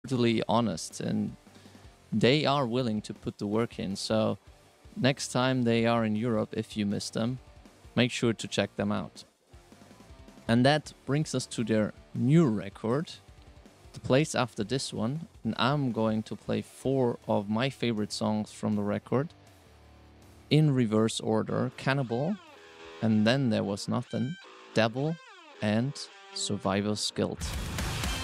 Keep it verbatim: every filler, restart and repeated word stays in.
brutally honest, and they are willing to put the work in. So next time they are in Europe, if you miss them, make sure to check them out. And that brings us to their new record, the place after this one. And I'm going to play four of my favorite songs from the record in reverse order: Cannibal, And Then There Was Nothing, Devil, and Survivor's Guilt.